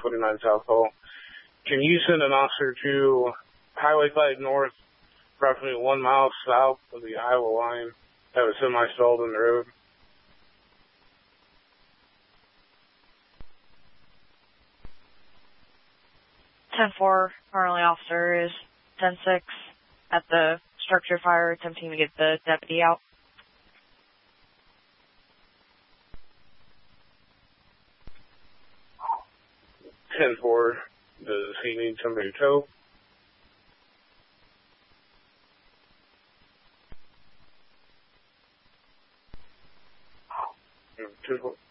29 South Hall. Can you send an officer to Highway 5 North, approximately 1 mile south of the Iowa line, that was semi-stalled in the road? Ten-4, currently officer is 10-6 at the structure fire, attempting to get the deputy out. 10-4, does he need somebody to tow? 10-4.